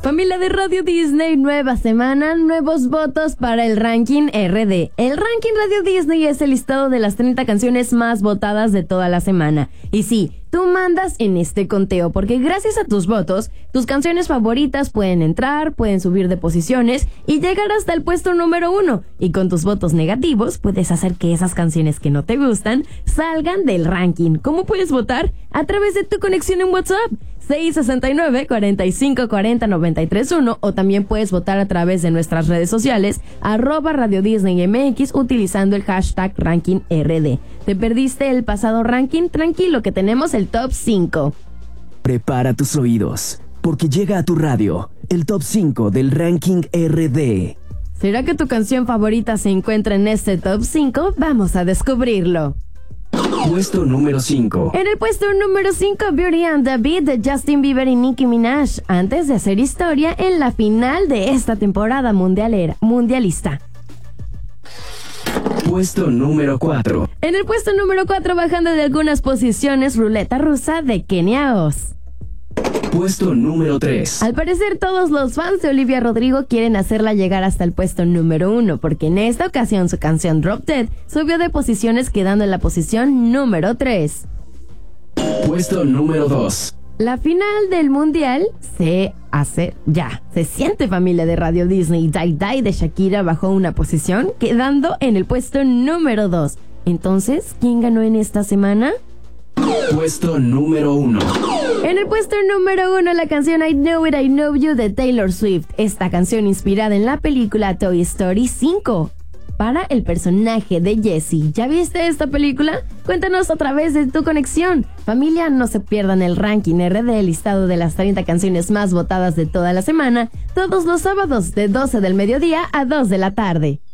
Familia de Radio Disney, nueva semana, nuevos votos para el ranking RD. El ranking Radio Disney es el listado de las 30 canciones más votadas de toda la semana. Y sí, tú mandas en este conteo, porque gracias a tus votos, tus canciones favoritas pueden entrar, pueden subir de posiciones y llegar hasta el puesto número 1. Y con tus votos negativos, puedes hacer que esas canciones que no te gustan salgan del ranking. ¿Cómo puedes votar? A través de tu conexión en WhatsApp. 669-4540-931 o también puedes votar a través de nuestras redes sociales @Radio Disney MX utilizando el hashtag RankingRD. ¿Te perdiste el pasado ranking? Tranquilo que tenemos el top 5. Prepara tus oídos, porque llega a tu radio el top 5 del ranking RD. ¿Será que tu canción favorita se encuentra en este top 5? Vamos a descubrirlo. Puesto número 5. En el puesto número 5, Beauty and the Beat de Justin Bieber y Nicki Minaj, antes de hacer historia en la final de esta temporada mundialista. Puesto número 4. En el puesto número 4, bajando de algunas posiciones, Ruleta Rusa de Kenia Oz. Puesto número 3. Al parecer todos los fans de Olivia Rodrigo quieren hacerla llegar hasta el puesto número 1, porque en esta ocasión su canción Drop Dead subió de posiciones quedando en la posición número 3. Puesto número 2. La final del mundial se hace ya. Se siente, familia de Radio Disney. Die Die de Shakira bajó una posición, quedando en el puesto número 2. Entonces, ¿quién ganó en esta semana? Puesto número 1. En el puesto número 1, la canción I Know It, I Know You de Taylor Swift. Esta canción inspirada en la película Toy Story 5. Para el personaje de Jessie. ¿Ya viste esta película? Cuéntanos a través de tu conexión. Familia, no se pierdan el ranking RD, el listado de las 30 canciones más votadas de toda la semana, todos los sábados de 12 del mediodía a 2 de la tarde.